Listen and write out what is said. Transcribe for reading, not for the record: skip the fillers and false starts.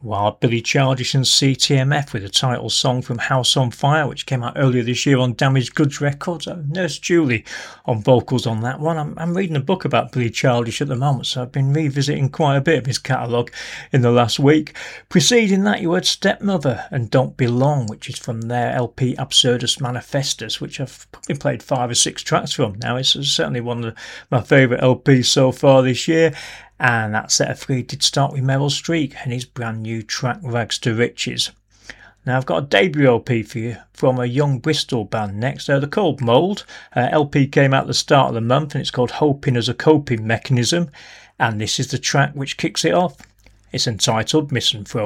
while Billy Childish and CTMF with a title song from House on Fire, which came out earlier this year on Damaged Goods Records. Nurse Julie on vocals on that one. I'm reading a book about Billy Childish at the moment, so I've been revisiting quite a bit of his catalogue in the last week. Preceding that, you heard Stepmother and Don't Belong, which is from their LP Absurdus Manifestus, which I've probably played 5 or 6 tracks from now. It's certainly one of my favourite LPs so far this year. And that set of 3 did start with Meryl Streep and his brand new track Rags to Riches. Now I've got a debut LP for you from a young Bristol band next. They're called Mould. LP came out at the start of the month and it's called Hoping as a Coping Mechanism. And this is the track which kicks it off. It's entitled Misanthrope.